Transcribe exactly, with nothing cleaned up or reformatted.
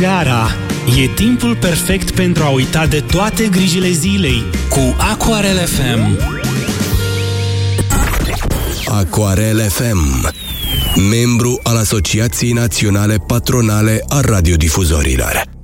Seara e timpul perfect pentru a uita de toate grijile zilei cu Aquarel F M. Aquarel F M, membru al Asociației Naționale Patronale a Radiodifuzorilor.